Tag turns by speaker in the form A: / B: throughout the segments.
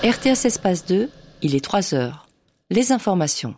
A: RTS Espace 2, il est 3h. Les informations.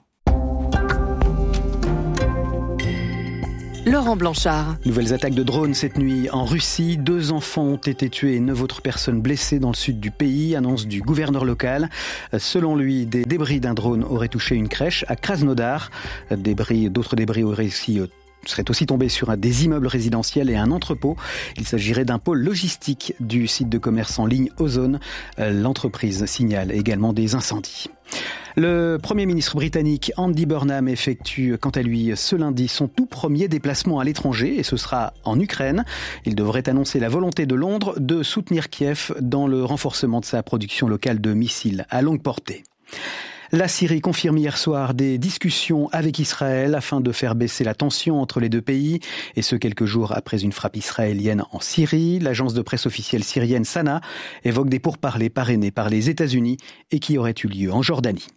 B: Laurent Blanchard.
C: Nouvelles attaques de drones cette nuit en Russie. 2 enfants ont été tués et 9 autres personnes blessées dans le sud du pays, annonce du gouverneur local. Selon lui, des débris d'un drone auraient touché une crèche à Krasnodar. D'autres débris seraient aussi tombés sur des immeubles résidentiels et un entrepôt. Il s'agirait d'un pôle logistique du site de commerce en ligne Ozone. L'entreprise signale également des incendies. Le Premier ministre britannique Andy Burnham effectue quant à lui ce lundi son tout premier déplacement à l'étranger et ce sera en Ukraine. Il devrait annoncer la volonté de Londres de soutenir Kiev dans le renforcement de sa production locale de missiles à longue portée. La Syrie confirme hier soir des discussions avec Israël afin de faire baisser la tension entre les deux pays, et ce quelques jours après une frappe israélienne en Syrie. L'agence de presse officielle syrienne Sana évoque des pourparlers parrainés par les États-Unis et qui auraient eu lieu en Jordanie.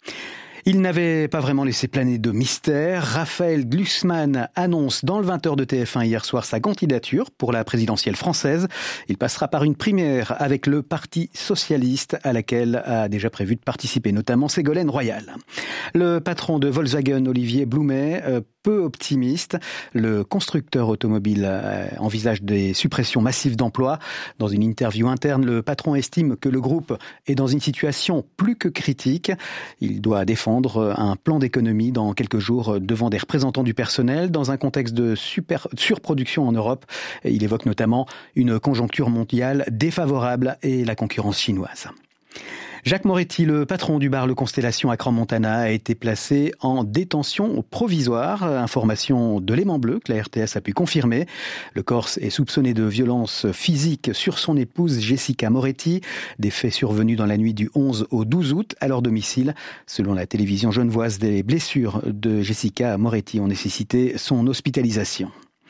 C: Il n'avait pas vraiment laissé planer de mystère. Raphaël Glucksmann annonce dans le 20h de TF1 hier soir sa candidature pour la présidentielle française. Il passera par une primaire avec le Parti socialiste à laquelle a déjà prévu de participer notamment Ségolène Royal. Le patron de Volkswagen, Olivier Blumet, peu optimiste. Le constructeur automobile envisage des suppressions massives d'emplois. Dans une interview interne, le patron estime que le groupe est dans une situation plus que critique. Il doit défendre un plan d'économie dans quelques jours devant des représentants du personnel dans un contexte de surproduction en Europe. Il évoque notamment une conjoncture mondiale défavorable et la concurrence chinoise. Jacques Moretti, le patron du bar Le Constellation à Crans-Montana, a été placé en détention provisoire. Information de l'Aimant Bleu que la RTS a pu confirmer. Le Corse est soupçonné de violences physiques sur son épouse Jessica Moretti. Des faits survenus dans la nuit du 11 au 12 août à leur domicile. Selon la télévision genevoise, des blessures de Jessica Moretti ont nécessité son hospitalisation.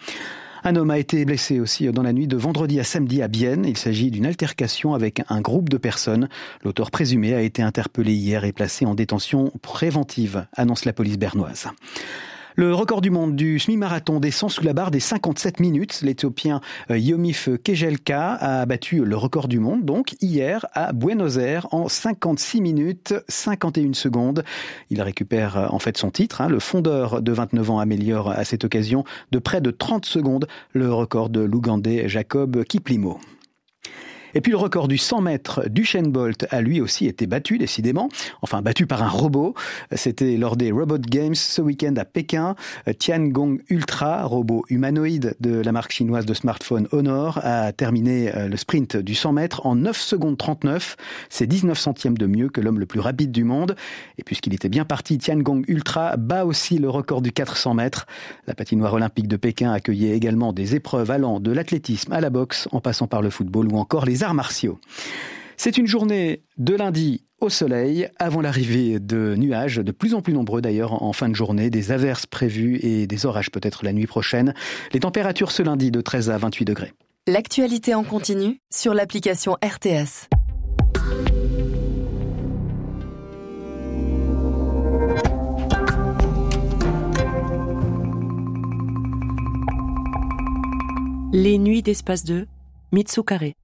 C: Un homme a été blessé aussi dans la nuit de vendredi à samedi à Bienne. Il s'agit d'une altercation avec un groupe de personnes. L'auteur présumé a été interpellé hier et placé en détention préventive, annonce la police bernoise. Le record du monde du semi-marathon descend sous la barre des 57 minutes. L'Éthiopien Yomif Kejelka a battu le record du monde, donc hier à Buenos Aires en 56 minutes 51 secondes. Il récupère en fait son titre. Le fondeur de 29 ans améliore à cette occasion de près de 30 secondes le record de l'Ougandais Jacob Kiplimo. Et puis le record du 100 mètres d'Usain Bolt a lui aussi été battu, décidément. Enfin, battu par un robot. C'était lors des Robot Games ce week-end à Pékin. Tiangong Ultra, robot humanoïde de la marque chinoise de smartphone Honor, a terminé le sprint du 100 mètres en 9 secondes 39. C'est 19 centièmes de mieux que l'homme le plus rapide du monde. Et puisqu'il était bien parti, Tiangong Ultra bat aussi le record du 400 mètres. La patinoire olympique de Pékin accueillait également des épreuves allant de l'athlétisme à la boxe, en passant par le football ou encore les arts martiaux. C'est une journée de lundi au soleil, avant l'arrivée de nuages, de plus en plus nombreux d'ailleurs en fin de journée, des averses prévues et des orages peut-être la nuit prochaine. Les températures ce lundi de 13 à 28 degrés.
B: L'actualité en continu sur l'application RTS.
A: Les nuits d'Espace 2, Mitsu Carré.